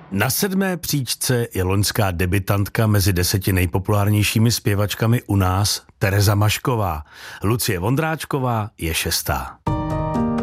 Na 7. příčce je loňská debutantka mezi 10 nejpopulárnějšími zpěvačkami u nás Tereza Mašková. Lucie Vondráčková je 6.